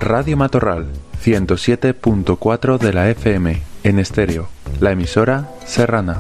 Radio Matorral, 107.4 de la FM, en estéreo, la emisora serrana.